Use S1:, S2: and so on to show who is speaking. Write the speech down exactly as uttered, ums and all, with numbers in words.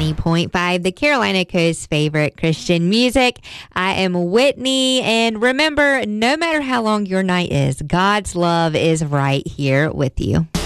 S1: ninety point five, the Carolina Coast's favorite Christian music. I am Whitney, and remember, no matter how long your night is, God's love is right here with you.